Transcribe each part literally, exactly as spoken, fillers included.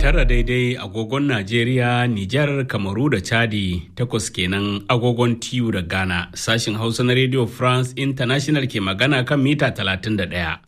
Tara daidai agogon Najeriya, Nijar, Kamaru da Chadi, takwas kenan agogon T U da Ghana. Sashin Hausa na Radio France International ke magana kan mita talatin da ɗaya.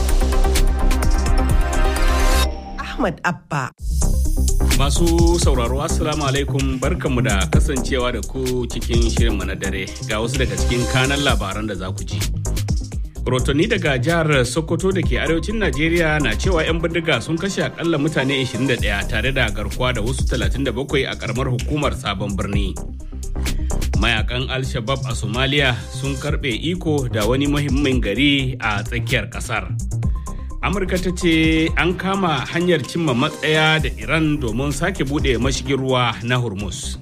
Ahmad Abba. Masu sauraro Assalamu alaikum, barkanmu da kasancewa da ku cikin shirinmu na dare ga wasu daga cikin kanan labaran da za ku ji. Rotonni daga jihar Sokoto da ke arewacin Najeriya na cewa 'yan bindiga sun kashe akalla mutane ashirin da ɗaya tare da garkuwa da wasu talatin da bakwai a karamar hukumar Sabon Birni. Mayakan Al-Shabab a Somalia sun karbe iko da wani muhimmin gari a tsakiyar kasar. Amurka ta ce an kama hanyar cimma matsaya da Iran domin sake bude mashigin ruwa na Hormuz.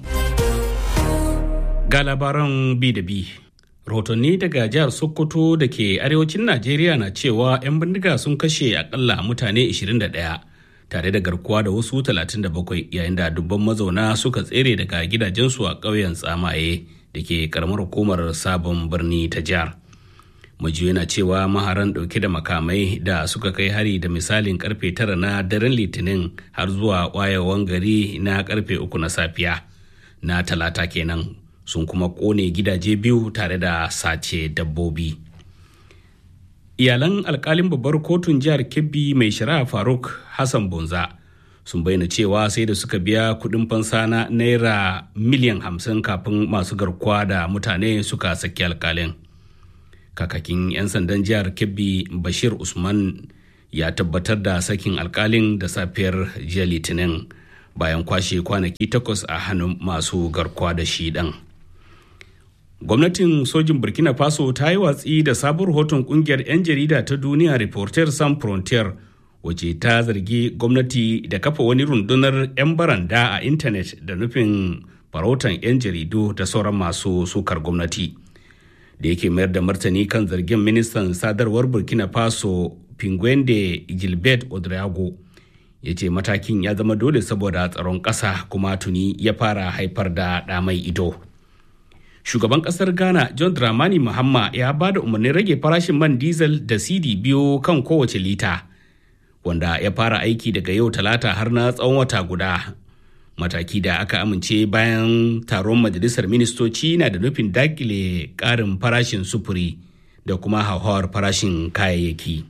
Ga labaran bi da bi. Rahotanni daga jihar Sokoto da ke arewacin Najeriya na cewa 'yan bindiga sun kashe akalla mutane ashirin da ɗaya tare da garkuwa da wasu talatin da bakwai yayin da dubban mazauna suka tsere daga gidajensu a ƙauyen Tsamaye da ke karamar hukumar Sabon Birni ta jihar. Majiyoyi na cewa maharan ɗauke da makamai da suka kai hari da misalin karfe tara na daren Litinin har zuwa wayewan gari na karfe uku na safiya na Talata kenan. Sun kuma kone gidaje biyu tare da sace dabbobi. Iyalan alkalin babbar kotun jihar Kebbi mai shari'a Faruk Hassan Bonza sun bayyana cewa sai da suka biya kudin fansa na naira miliyan hamsin kafin masu garkuwa da mutane suka saki alkalin. Kakakin 'yan sandan jihar Kebbi Bashir Usman ya tabbatar da sakin alkalin da safiyar jiya Litinin bayan kwashe kwanaki takwas a hannun masu garkuwa da shi ɗan. Gwamnatin sojin Burkina Faso ta yi watsi da sabon rahoton kungiyar 'yan jarida ta duniya Reporters Sans Frontières wacce ta zargi gwamnati da kafa wani rundunar 'yan baranda a intanet da nufin farautan 'yan jaridu da sauran masu sukar gwamnati. Da yake mayar da martani kan zargin ministan sadarwar Burkina Faso Pingwende Gilbert Odrago ya ce matakin ya zama dole saboda tsaron ƙasa kuma tuni ya fara haifar da ɗa mai ido. Shugaban kasar Ghana John Dramani Mahama ya ba da umarnin rage farashin man diesel da sidi biyu kan kowace lita, wanda ya fara aiki daga yau Talata har na tsawon wata guda. Mataki da aka amince bayan taron majalisar ministoci na da nufin dakile ƙarin farashin sufuri da kuma hauhawar farashin kayayyaki.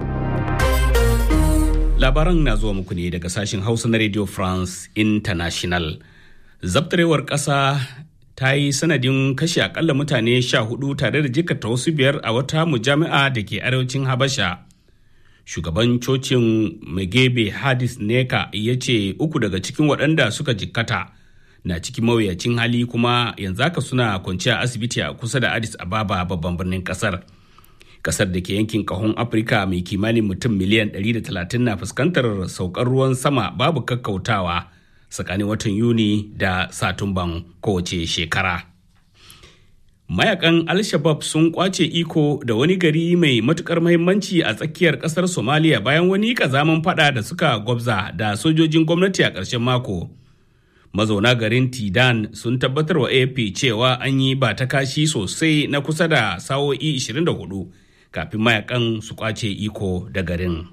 Labaran na zuwa muku ne daga sashen Hausa na Radio France International. Zabtarewar ƙasa ta yi sanadin kashe akalla mutane sha hudu tare da jikata wasu biyar a wata mujami'a da ke arewacin Habasha. Shugaban cocin Megebe Hadis Neka ya ce uku daga cikin waɗanda suka jikkata na cikin mawuyacin hali kuma yanzu haka suna kwanciya asibiti a kusa da Addis Ababa babban birnin ƙasar. Ƙasar da ke yankin ƙahon Afirka mai kimanin mutum miliyan ɗari da talatin na fuskantar saukar ruwan sama babu kakkautawa tsakanin watan Yuni da Satumban kowace shekara. Mayakan Al-Shabab sun kwace iko da wani gari mai matukar mahimmanci a tsakiyar kasar Somalia bayan wani kazaman fada da suka gwabza da sojojin gwamnati a ƙarshen mako. Mazauna garin Tidan sun tabbatar wa A F P cewa an yi ba ta kashi sosai na kusa da sa'o'i ashirin da hudu kafin mayakan su kwace iko da garin.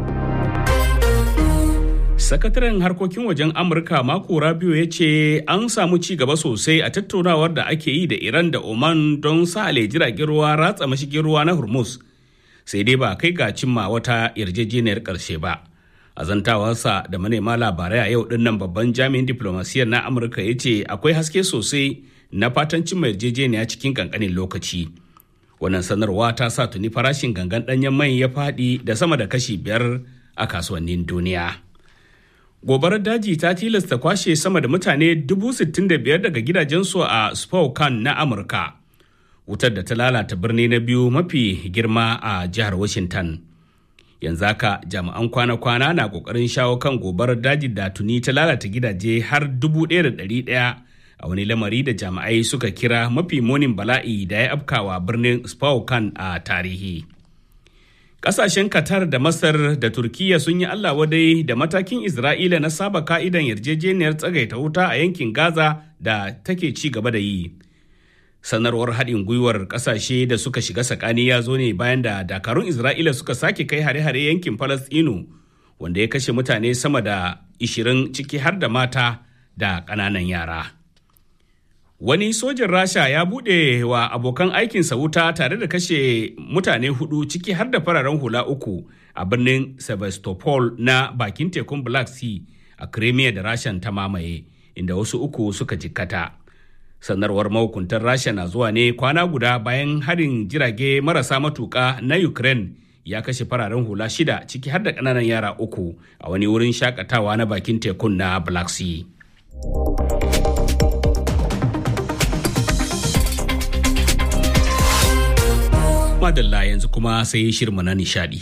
Sakataren harkokin wajen Amurka Marco Rubio ya ce an samu ci gaba sosai a tattaunawar da ake yi da Iran da Oman don sale jiragen ruwa ratsa mashigin ruwa na Hormuz. Sai dai ba kai ga cimma wata yarjejeniyar ƙarshe ba. A zantawarsa da manema labarai a yau dinnan babban jami'in diplomasiyar na Amurka ya ce akwai haske sosai na fatan cimma yarjejeniya cikin kankanin lokaci. Wannan sanarwa ta sa tuni farashin gangan ɗanyen mai ya faɗi da sama da kashi biyar a kasuwannin duniya. Gobarar daji ta tilasta kwashe sama da mutane dubu sittin da biyar daga gidajensu a Spokane na Amurka. Wutar da ta lalata birni na biyu mafi girma a jihar Washington. Yanzu haka jami'an kwana-kwana na kokarin shawo kan gobarar daji da tuni ta lalata gidaje har dubu ɗaya da ɗari ɗaya a wani lamari da jami'ai suka kira mafi munin bala'i da ya afkawa birnin Spokane a tarihi. Ƙasashen Qatar da Masar da Turkiyya sun yi Allah wadai da matakin Isra'ila na saba ka'idan yarjejeniyar tsagaita wuta a yankin Gaza da take ci gaba da yi. Sanarwar haɗin gwiwar ƙasashe da suka shiga tsakani ya zo ne bayan da dakarun Isra'ila suka sake kai hare-hare yankin Falasɗinu wanda ya kashe mutane sama da ishirin ciki har da mata da ƙananan yara. Wani sojin Rasha ya buɗe wa abokan aikinsa wuta tare da kashe mutane hudu ciki har da fararen hula uku a birnin Sevastopol na bakin tekun Black Sea a Crimea da Rashan ta mamaye, inda wasu uku suka jikkata. Sanarwar mahukuntar Rasha na zuwa ne kwana guda bayan harin jirage marasa matuƙa na Ukraine ya kashe fararen hula shida ciki har da ƙananan yara uku a wani wurin shakatawa na bakin tekun na Black Sea. Madalla yanzu kuma sai shirma na nishadi.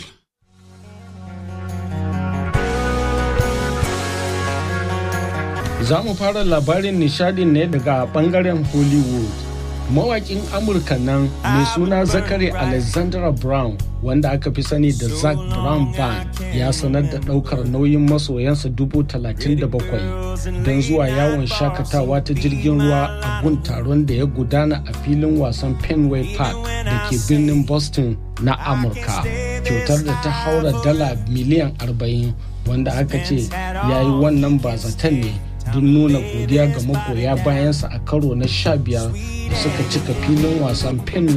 Za mu fara labarin nishadin ne daga bangaren Hollywood. Mawakin Amurka nan mai suna Zachary Alexander Brown, wanda aka fi sani da Zac Brown Band, ya sanar da daukar nauyin masoyansa dubu talatin da bakwai don zuwa yawon shakatawa ta jirgin ruwa a gun taron da ya gudana a filin wasan Fenway Park da ke birnin Boston na Amurka. Kyautar da ta haura dala miliyan arba'in, wanda aka ce ya yi wannan bazatan ne don nuna godiya ga magoya bayansa a karo na sha biyar da suka cika filin wasan Fenway